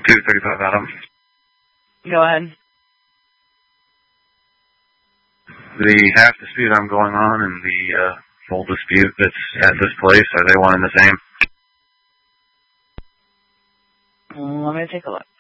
235 Adam. Go ahead. The half dispute I'm going on and the full dispute that's at this place, are they one and the same? Let me take a look.